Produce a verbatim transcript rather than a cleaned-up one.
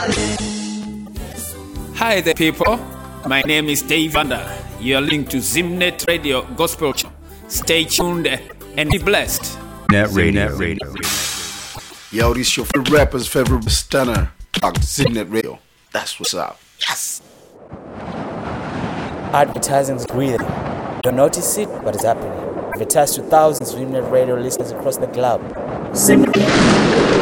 Hi there, people. My name is Dave Vander. You're listening to Zimnet Radio Gospel Show. Stay tuned and be blessed. Net Radio. Net Radio. Yo, this your favorite rapper's favorite stunner. Talk Zimnet Radio. That's what's up. Yes. Advertising is breathing. Don't notice it, but it's happening. Advertise to thousands of Zimnet Radio listeners across the globe. Zimnet.